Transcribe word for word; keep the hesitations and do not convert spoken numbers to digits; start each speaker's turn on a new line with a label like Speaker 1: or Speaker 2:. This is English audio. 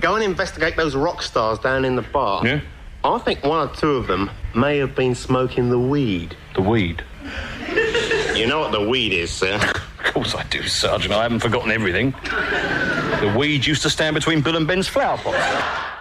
Speaker 1: go and investigate those rock stars down in the bar.
Speaker 2: Yeah?
Speaker 1: I think one or two of them may have been smoking the weed.
Speaker 2: The weed?
Speaker 1: You know what the weed is, sir?
Speaker 2: Of course I do, Sergeant. I haven't forgotten everything. The weed used to stand between Bill and Ben's flower pots.